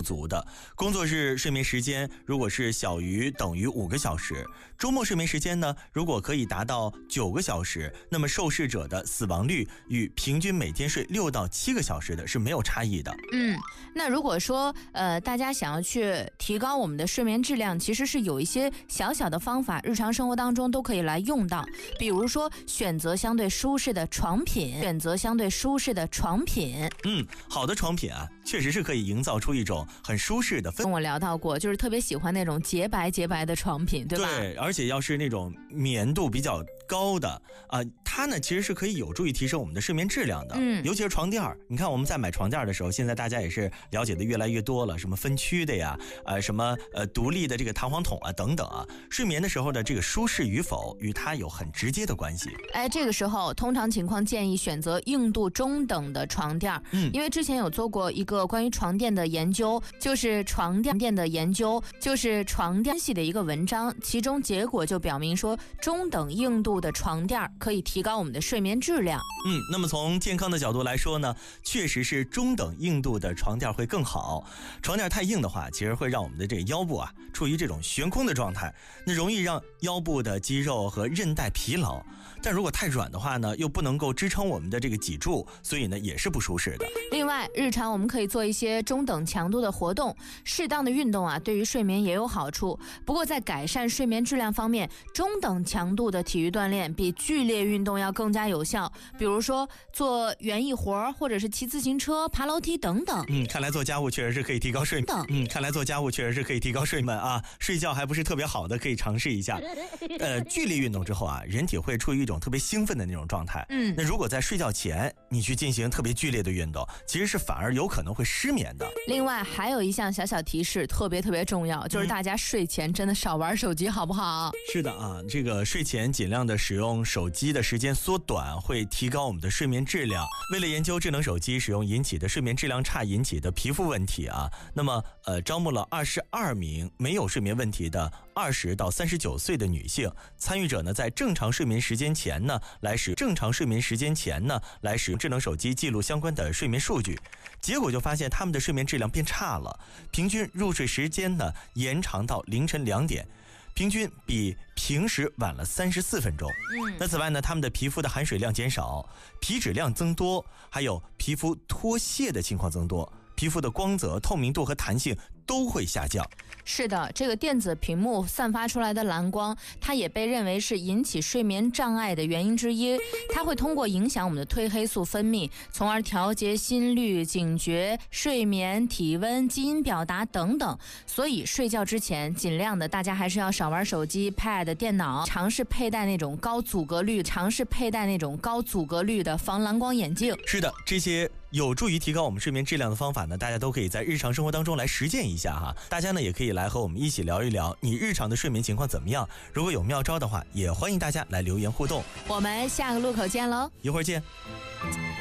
足的。工作日睡眠时间如果是小于等于5个小时，周末睡眠时间呢，如果可以达到9个小时，那么受试者的死亡率与平均每天睡6到7个小时的是没有差异的。 那如果说大家想要去提高我们的睡眠质量，其实是有一些小小的方法，日常生活当中都可以来用到。比如说选择相对舒适的床品， 好的床品啊，确实是可以营造出一种很舒适的氛围。 跟我聊到过，就是特别喜欢那种洁白的床品，对吧？ 对，而且要是那种棉度比较高的它呢其实是可以有助于提升我们的睡眠质量的。尤其是床垫，你看我们在买床垫的时候，现在大家也是了解的越来越多了，什么分区的呀，什么独立的这个弹簧筒啊等等啊，睡眠的时候的这个舒适与否与它有很直接的关系。 这个时候通常情况建议选择硬度中等的床垫，因为之前有做过一个关于床垫的研究，就是床垫分析的一个文章，其中结果就表明说，中等硬度的床垫可以提高我们的睡眠质量。 那么从健康的角度来说呢，确实是中等硬度的床垫会更好。床垫太硬的话，其实会让我们的这个腰部处于这种悬空的状态，那容易让腰部的肌肉和韧带疲劳。但如果太软的话呢，又不能够支撑我们的这个脊柱，所以呢也是不舒适的。 另外，日常我们可以做一些中等强度的活动，适当的运动对于睡眠也有好处。不过在改善睡眠质量方面，中等强度的体育锻炼比剧烈运动要更加有效，比如说做园艺活，或者是骑自行车、爬楼梯等等。 看来做家务确实是可以提高睡眠。睡觉还不是特别好的，可以尝试一下。剧烈运动之后人体会处于一种特别兴奋的那种状态。那如果在睡觉前你去进行特别剧烈的运动，其实是反而有可能会失眠的。 另外还有一项小小提示，特别重要，就是大家睡前真的少玩手机，好不好？ 是的这个睡前尽量的使用手机的时间缩短，会提高我们的睡眠质量。为了研究智能手机使用引起的睡眠质量差引起的皮肤问题那么招募了22名没有睡眠问题的20到39岁的女性参与者呢，在正常睡眠时间前呢来使用智能手机记录相关的睡眠数据，结果就发现他们的睡眠质量变差了，平均入睡时间呢延长到凌晨2点，平均比平时晚了34分钟。那此外呢，他们的皮肤的含水量减少，皮脂量增多，还有皮肤脱屑的情况增多，皮肤的光泽、透明度和弹性都会下降。 是的，这个电子屏幕散发出来的蓝光，它也被认为是引起睡眠障碍的原因之一。它会通过影响我们的褪黑素分泌，从而调节心率、警觉、睡眠、体温、基因表达等等。所以睡觉之前尽量的大家还是要少玩手机、pad、电脑，尝试佩戴那种高阻隔率的防蓝光眼镜。 是的，这些有助于提高我们睡眠质量的方法呢，大家都可以在日常生活当中来实践一下大家呢也可以来和我们一起聊一聊你日常的睡眠情况怎么样，如果有妙招的话，也欢迎大家来留言互动。 我们下个路口见喽， 一会儿见。